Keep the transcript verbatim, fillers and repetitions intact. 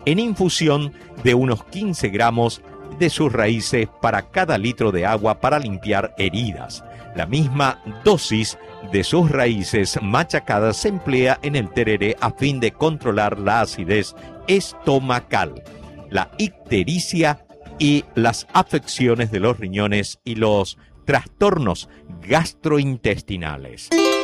en infusión de unos quince gramos de sus raíces para cada litro de agua para limpiar heridas. La misma dosis de sus raíces machacadas se emplea en el tereré a fin de controlar la acidez estomacal, la ictericia y las afecciones de los riñones y los trastornos gastrointestinales.